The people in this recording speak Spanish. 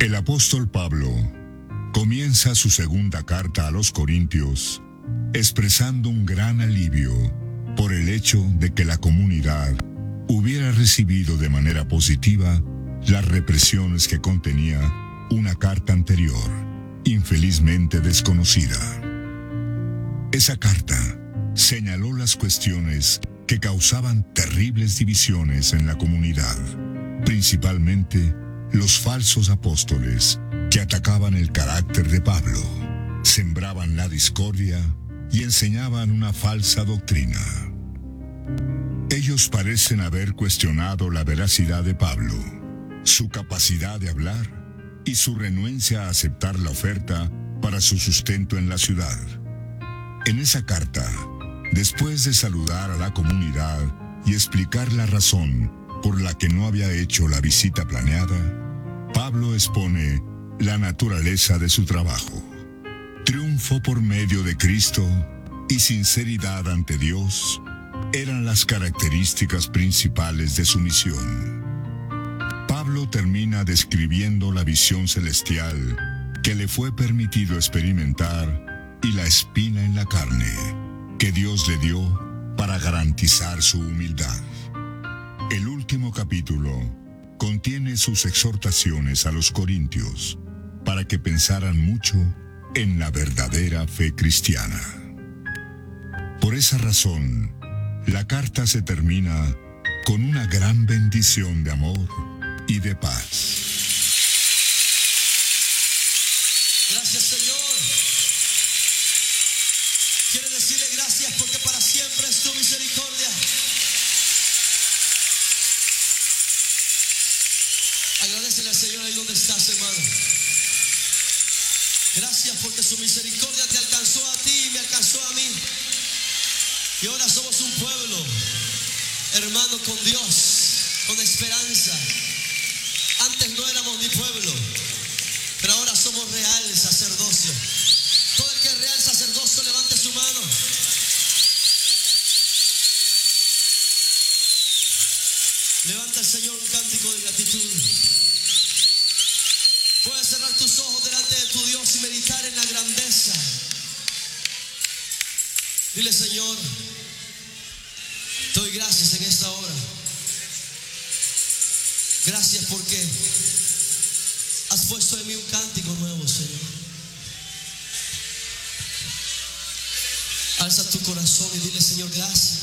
El apóstol Pablo comienza su segunda carta a los Corintios expresando un gran alivio por el hecho de que la comunidad hubiera recibido de manera positiva las represiones que contenía una carta anterior, infelizmente desconocida. Esa carta señaló las cuestiones que causaban terribles divisiones en la comunidad, principalmente los falsos apóstoles que atacaban el carácter de Pablo, sembraban la discordia y enseñaban una falsa doctrina. Ellos parecen haber cuestionado la veracidad de Pablo, su capacidad de hablar y su renuencia a aceptar la oferta para su sustento en la ciudad. En esa carta, después de saludar a la comunidad y explicar la razón por la que no había hecho la visita planeada, Pablo expone la naturaleza de su trabajo. Triunfo por medio de Cristo y sinceridad ante Dios eran las características principales de su misión. Pablo termina describiendo la visión celestial que le fue permitido experimentar y la espina en la carne que Dios le dio para garantizar su humildad. El último capítulo contiene sus exhortaciones a los corintios para que pensaran mucho en la verdadera fe cristiana. Por esa razón, la carta se termina con una gran bendición de amor y de paz. Gracias, Señor. Quiero decirle gracias porque para siempre es tu misericordia. Agradecele al Señor ahí donde estás, hermano. Gracias porque su misericordia te alcanzó a ti y me alcanzó a mí. Y ahora somos un pueblo, hermano, con Dios, con esperanza. Antes no éramos ni pueblo, pero ahora somos real sacerdocio. Todo el que es real sacerdocio, levante su mano. Levanta al Señor un cántico de gratitud. Puedes cerrar tus ojos delante de tu Dios y meditar en la grandeza. Dile, Señor, te doy gracias en esta hora. Gracias porque has puesto en mí un cántico nuevo, Señor. Alza tu corazón y dile, Señor, gracias.